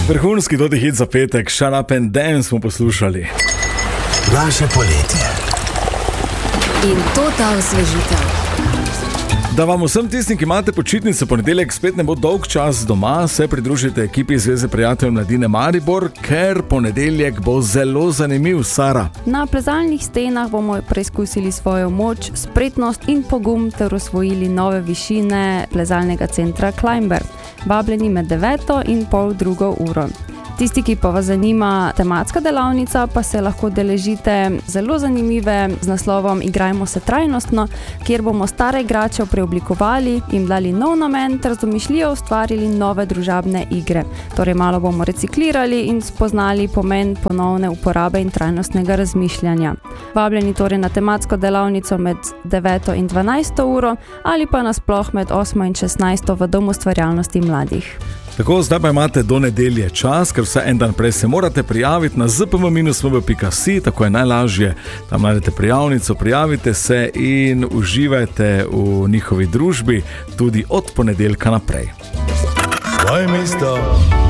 Vrhunski dodi hit za petek, Shut Up and Dance smo poslušali. Naše poletje. In to ta osvežitev. Da vam vsem tistim, ki imate počitnice, ponedeljek spet ne bo dolg čas doma, se pridružite ekipi Zveze prijateljev mladine Maribor, ker ponedeljek bo zelo zanimiv. Sara. Na plezalnih stenah bomo preizkusili svojo moč, spretnost in pogum ter osvojili nove višine plezalnega centra Climber. Vabljeni med 9. in pol 2. uro. Tisti, ki pa vas zanima tematska delavnica, pa se lahko deležite zelo zanimive z naslovom Igrajmo se trajnostno, kjer bomo stare igrače preoblikovali, jim dali nov namen ter z domišljijo ustvarili nove družabne igre. Torej malo bomo reciklirali in spoznali pomen ponovne uporabe in trajnostnega razmišljanja. Vabljeni torej na tematsko delavnico med 9. in 12. uro ali pa nasploh med 8. in 16. v Domu ustvarjalnosti mladih. Tako, zdaj pa imate do nedelje čas, ker vsaj en dan prej se morate prijaviti na zpm-mv.si, tako je najlažje. Tam najdete prijavnico, prijavite se in uživajte v njihovi družbi tudi od ponedeljka naprej. Tvoje mesto